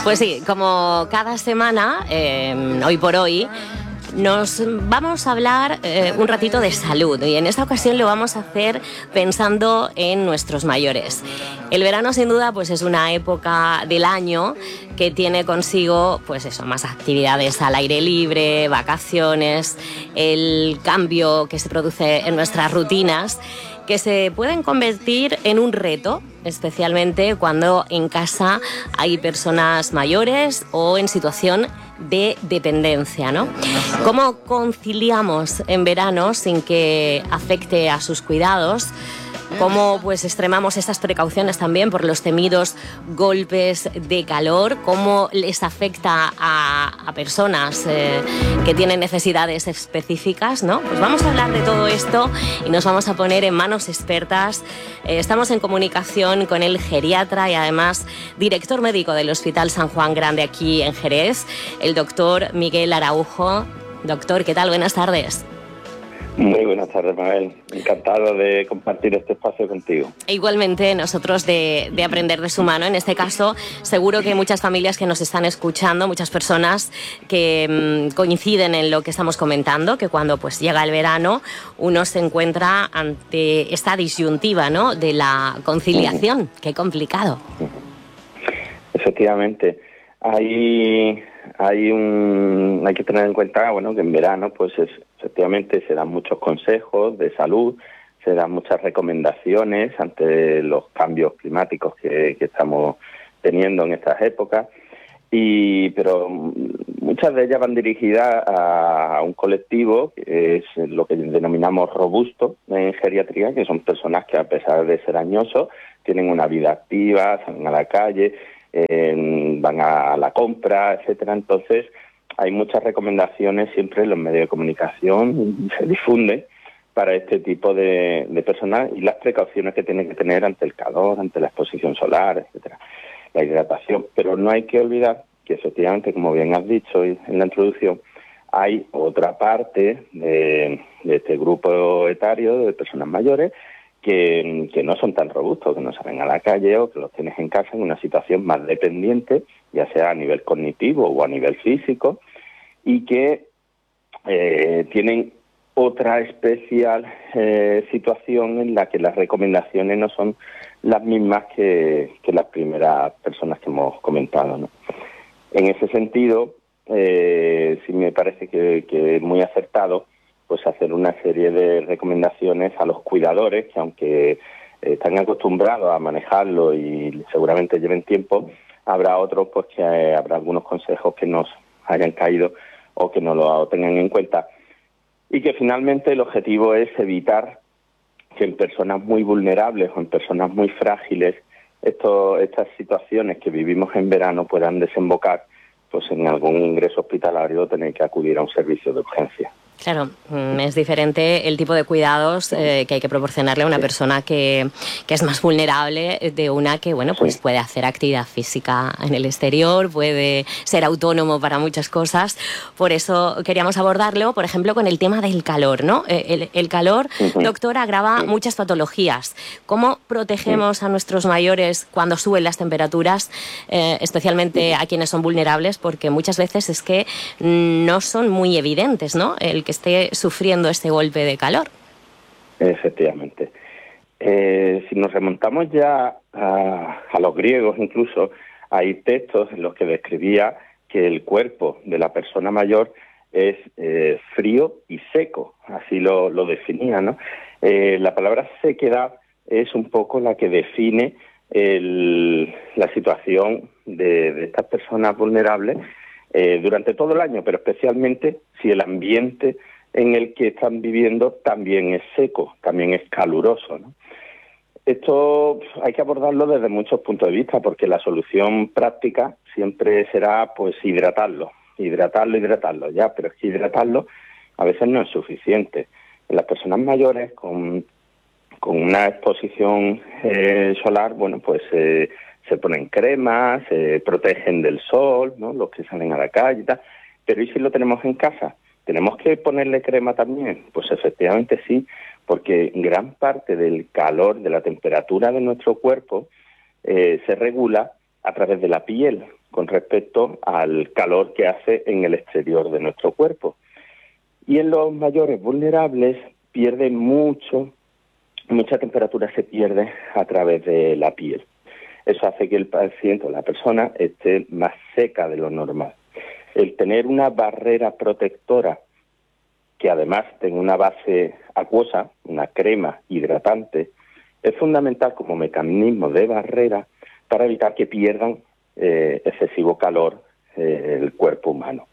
Pues sí, como cada semana, hoy por hoy, nos vamos a hablar un ratito de salud, y en esta ocasión lo vamos a hacer pensando en nuestros mayores. El verano, sin duda, pues es una época del año que tiene consigo, pues eso, más actividades al aire libre, vacaciones, el cambio que se produce en nuestras rutinas, que se pueden convertir en un reto, especialmente cuando en casa hay personas mayores o en situación de dependencia, ¿no? ¿Cómo conciliamos en verano sin que afecte a sus cuidados? ¿Cómo pues extremamos estas precauciones también por los temidos golpes de calor? ¿Cómo les afecta a personas que tienen necesidades específicas, ¿no? Pues vamos a hablar de todo esto y nos vamos a poner en manos expertas. Estamos en comunicación con el geriatra y además director médico del Hospital San Juan Grande aquí en Jerez, el doctor Miguel Araujo. Doctor, ¿qué tal? Buenas tardes. Muy buenas tardes, Mabel. Encantado de compartir este espacio contigo. E igualmente nosotros de aprender de su mano. En este caso, seguro que hay muchas familias que nos están escuchando, muchas personas que coinciden en lo que estamos comentando, que cuando pues llega el verano uno se encuentra ante esta disyuntiva, ¿no?, de la conciliación. Qué complicado. Efectivamente. Hay que tener en cuenta, bueno, que en verano pues efectivamente se dan muchos consejos de salud, se dan muchas recomendaciones ante los cambios climáticos que estamos teniendo en estas épocas, pero muchas de ellas van dirigidas a un colectivo que es lo que denominamos robusto en geriatría, que son personas que, a pesar de ser añosos, tienen una vida activa, salen a la calle, van a la compra, etcétera. Entonces hay muchas recomendaciones siempre en los medios de comunicación, se difunden para este tipo de personas, y las precauciones que tienen que tener ante el calor, ante la exposición solar, etcétera, la hidratación. Pero no hay que olvidar que efectivamente, como bien has dicho en la introducción, hay otra parte de este grupo etario de personas mayores que no son tan robustos, que no salen a la calle o que los tienes en casa en una situación más dependiente, ya sea a nivel cognitivo o a nivel físico, y que tienen otra especial situación en la que las recomendaciones no son las mismas que las primeras personas que hemos comentado, ¿no? En ese sentido, sí me parece que es muy acertado pues hacer una serie de recomendaciones a los cuidadores, que aunque están acostumbrados a manejarlo y seguramente lleven tiempo, habrá otros pues que habrá algunos consejos que nos hayan caído o que no lo tengan en cuenta, y que finalmente el objetivo es evitar que en personas muy vulnerables o en personas muy frágiles estas situaciones que vivimos en verano puedan desembocar pues en algún ingreso hospitalario o tener que acudir a un servicio de urgencia. Claro, es diferente el tipo de cuidados que hay que proporcionarle a una persona que es más vulnerable de una que, bueno, pues puede hacer actividad física en el exterior, puede ser autónomo para muchas cosas. Por eso queríamos abordarlo, por ejemplo, con el tema del calor, ¿no? El calor, doctor, agrava muchas patologías. ¿Cómo protegemos a nuestros mayores cuando suben las temperaturas, especialmente a quienes son vulnerables? Porque muchas veces es que no son muy evidentes, ¿no?, el que esté sufriendo este golpe de calor. Efectivamente. Si nos remontamos ya a los griegos, incluso hay textos en los que describía que el cuerpo de la persona mayor es frío y seco, así lo definía, ¿no? La palabra sequedad es un poco la que define la situación de estas personas vulnerables durante todo el año, pero especialmente si el ambiente en el que están viviendo también es seco, también es caluroso, ¿no? Esto hay que abordarlo desde muchos puntos de vista, porque la solución práctica siempre será pues hidratarlo, ya, pero es que hidratarlo a veces no es suficiente. En las personas mayores con una exposición solar, bueno, pues se ponen cremas, se protegen del sol, ¿no?, los que salen a la calle y tal. Pero ¿y si lo tenemos en casa? ¿Tenemos que ponerle crema también? Pues efectivamente sí, porque gran parte del calor, de la temperatura de nuestro cuerpo, se regula a través de la piel. con respecto al calor que hace en el exterior de nuestro cuerpo. Y en los mayores vulnerables pierden mucha temperatura se pierde a través de la piel. Eso hace que el paciente o la persona esté más seca de lo normal. El tener una barrera protectora que además tenga una base acuosa, una crema hidratante, es fundamental como mecanismo de barrera para evitar que pierdan excesivo calor el cuerpo humano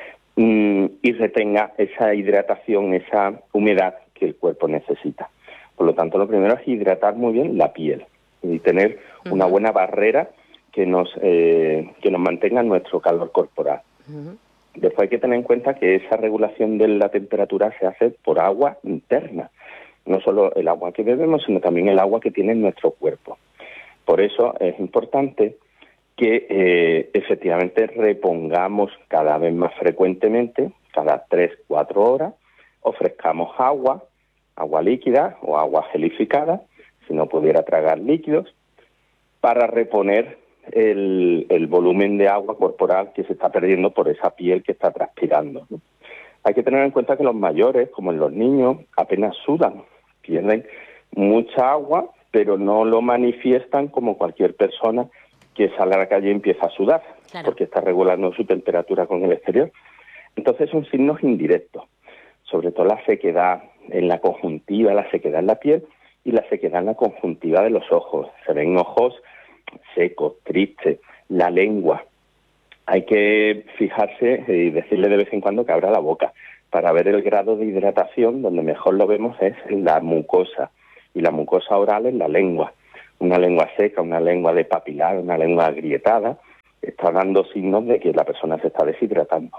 y retenga esa hidratación, esa humedad que el cuerpo necesita. Por lo tanto, lo primero es hidratar muy bien la piel y tener una buena barrera que nos mantenga nuestro calor corporal. Después hay que tener en cuenta que esa regulación de la temperatura se hace por agua interna, no solo el agua que bebemos, sino también el agua que tiene en nuestro cuerpo. Por eso es importante que efectivamente repongamos cada vez más frecuentemente, cada 3-4 horas, ofrezcamos agua líquida o agua gelificada, si no pudiera tragar líquidos, para reponer el volumen de agua corporal que se está perdiendo por esa piel que está transpirando, ¿no? Hay que tener en cuenta que los mayores, como en los niños, apenas sudan, pierden mucha agua, pero no lo manifiestan como cualquier persona que sale a la calle y empieza a sudar, claro, porque está regulando su temperatura con el exterior. Entonces son signos indirectos, sobre todo la sequedad en la conjuntiva, la sequedad en la piel y la sequedad en la conjuntiva de los ojos. Se ven ojos secos, tristes, la lengua. Hay que fijarse y decirle de vez en cuando que abra la boca para ver el grado de hidratación. Donde mejor lo vemos es en la mucosa, y la mucosa oral en la lengua. Una lengua seca, una lengua de papilar, una lengua agrietada, está dando signos de que la persona se está deshidratando.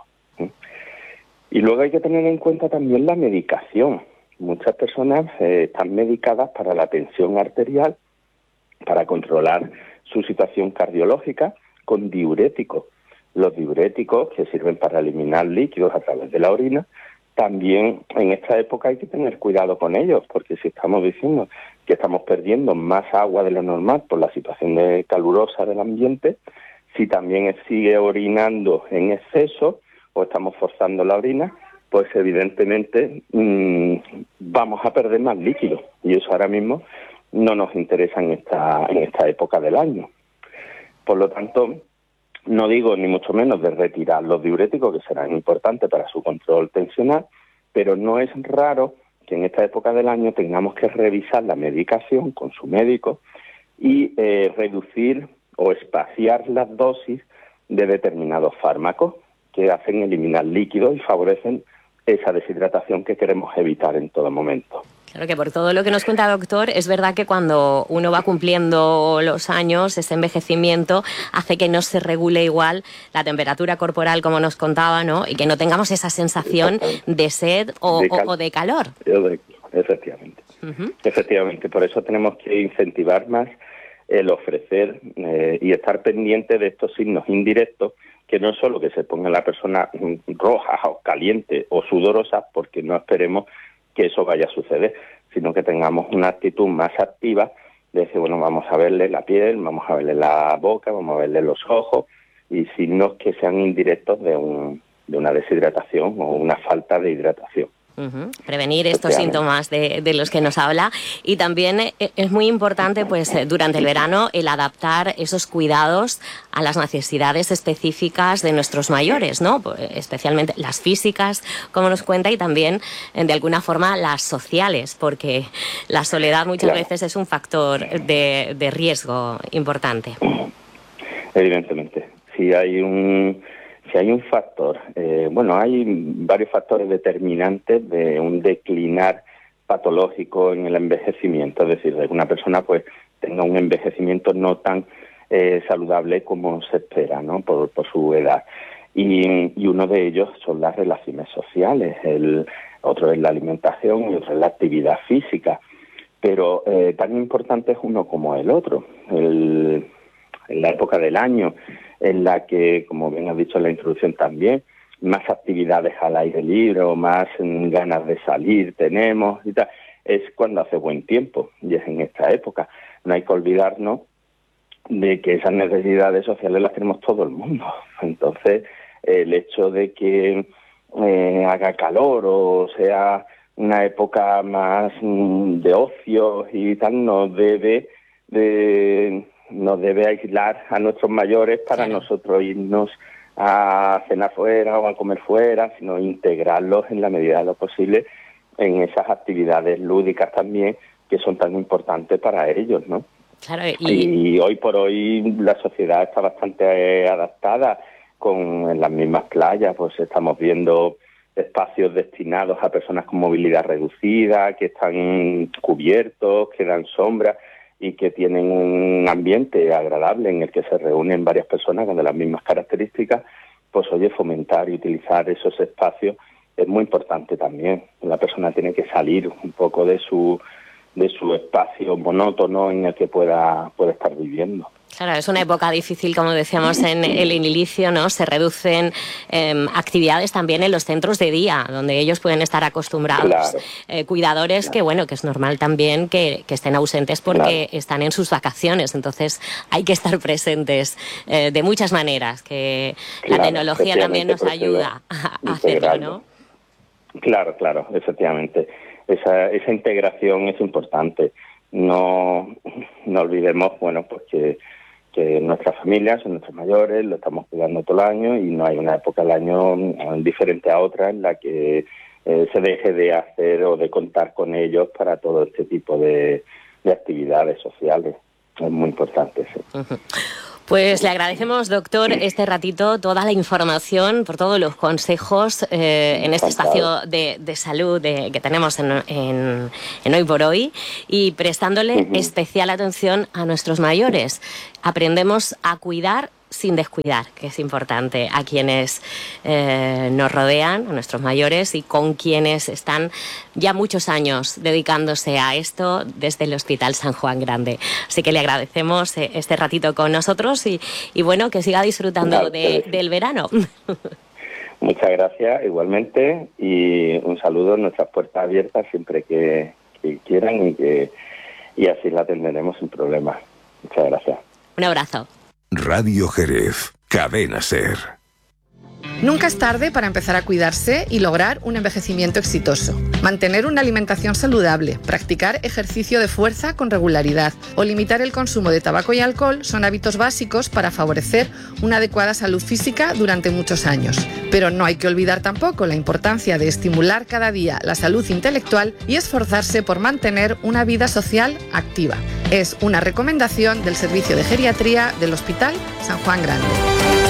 Y luego hay que tener en cuenta también la medicación. Muchas personas están medicadas para la tensión arterial, para controlar su situación cardiológica, con diuréticos. Los diuréticos, que sirven para eliminar líquidos a través de la orina, también en esta época hay que tener cuidado con ellos, porque si estamos diciendo que estamos perdiendo más agua de lo normal por la situación calurosa del ambiente, si también sigue orinando en exceso o estamos forzando la orina, pues evidentemente vamos a perder más líquido, y eso ahora mismo no nos interesa en esta época del año. Por lo tanto, no digo ni mucho menos de retirar los diuréticos, que serán importantes para su control tensional, pero no es raro que en esta época del año tengamos que revisar la medicación con su médico y reducir o espaciar las dosis de determinados fármacos que hacen eliminar líquidos y favorecen esa deshidratación que queremos evitar en todo momento. Claro que por todo lo que nos cuenta, doctor, es verdad que cuando uno va cumpliendo los años, ese envejecimiento hace que no se regule igual la temperatura corporal, como nos contaba, ¿no? Y que no tengamos esa sensación de sed o de calor. Efectivamente. Efectivamente, por eso tenemos que incentivar más el ofrecer y estar pendiente de estos signos indirectos, que no es solo que se ponga la persona roja o caliente o sudorosa, porque no esperemos que eso vaya a suceder, sino que tengamos una actitud más activa de decir, bueno, vamos a verle la piel, vamos a verle la boca, vamos a verle los ojos, y signos que sean indirectos de una deshidratación o una falta de hidratación. Prevenir estos síntomas de los que nos habla. Y también es muy importante, pues, durante el verano, el adaptar esos cuidados a las necesidades específicas de nuestros mayores, ¿no? Especialmente las físicas, como nos cuenta, y también, de alguna forma, las sociales, porque la soledad muchas veces es un factor de riesgo importante. Evidentemente. Si hay un factor, hay varios factores determinantes de un declinar patológico en el envejecimiento, es decir, de que una persona pues tenga un envejecimiento no tan saludable como se espera, ¿no? Por su edad. Y uno de ellos son las relaciones sociales, otro es la alimentación y otro es la actividad física. Pero tan importante es uno como el otro. En la época del año en la que, como bien has dicho en la introducción también, más actividades al aire libre o más ganas de salir tenemos y tal, es cuando hace buen tiempo, y es en esta época. No hay que olvidarnos de que esas necesidades sociales las tenemos todo el mundo. Entonces, el hecho de que haga calor o sea una época más de ocio y tal, nos debe aislar a nuestros mayores para nosotros irnos a cenar fuera o a comer fuera, sino integrarlos en la medida de lo posible en esas actividades lúdicas también, que son tan importantes para ellos, ¿no? Claro, y hoy por hoy la sociedad está bastante adaptada. En las mismas playas pues estamos viendo espacios destinados a personas con movilidad reducida, que están cubiertos, que dan sombra y que tienen un ambiente agradable en el que se reúnen varias personas con las mismas características. Pues oye, fomentar y utilizar esos espacios es muy importante también. La persona tiene que salir un poco de su espacio monótono en el que pueda estar viviendo. Claro, es una época difícil, como decíamos en el inicio, ¿no? Se reducen actividades también en los centros de día, donde ellos pueden estar acostumbrados. Claro. Cuidadores que, bueno, que es normal también que estén ausentes porque están en sus vacaciones. Entonces hay que estar presentes de muchas maneras, que la tecnología también nos ayuda a hacerlo, ¿no? Claro, efectivamente. Esa integración es importante. No olvidemos, bueno, pues que nuestras familias son nuestros mayores, lo estamos cuidando todo el año y no hay una época del año diferente a otra en la que se deje de hacer o de contar con ellos para todo este tipo de actividades sociales. Es muy importante, sí. Uh-huh. Pues le agradecemos, doctor, este ratito, toda la información, por todos los consejos en este espacio de salud que tenemos en Hoy por Hoy, y prestándole especial atención a nuestros mayores. Aprendemos a cuidar sin descuidar, que es importante, a quienes nos rodean, a nuestros mayores, y con quienes están ya muchos años dedicándose a esto desde el Hospital San Juan Grande. Así que le agradecemos este ratito con nosotros y bueno, que siga disfrutando del verano. Muchas gracias, igualmente, y un saludo, nuestras puertas abiertas siempre que quieran y así la atenderemos sin problema. Muchas gracias. Un abrazo. Radio Jerez, Cadena Ser. Nunca es tarde para empezar a cuidarse y lograr un envejecimiento exitoso. Mantener una alimentación saludable, practicar ejercicio de fuerza con regularidad o limitar el consumo de tabaco y alcohol son hábitos básicos para favorecer una adecuada salud física durante muchos años. Pero no hay que olvidar tampoco la importancia de estimular cada día la salud intelectual y esforzarse por mantener una vida social activa. Es una recomendación del Servicio de Geriatría del Hospital San Juan Grande.